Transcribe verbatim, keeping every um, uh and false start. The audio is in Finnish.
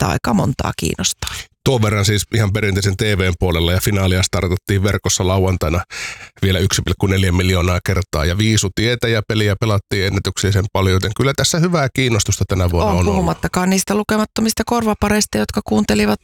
saattaa aika montaa kiinnostaa. Tuon verran siis ihan perinteisen T V:n puolella ja finaalia startattiin verkossa lauantaina vielä yksi pilkku neljä miljoonaa kertaa ja viisu tietä ja peliä pelattiin ennätyksellisen paljon, joten kyllä tässä hyvää kiinnostusta tänä vuonna on, on ollut. Puhumattakaan niistä lukemattomista korvapareista, jotka kuuntelivat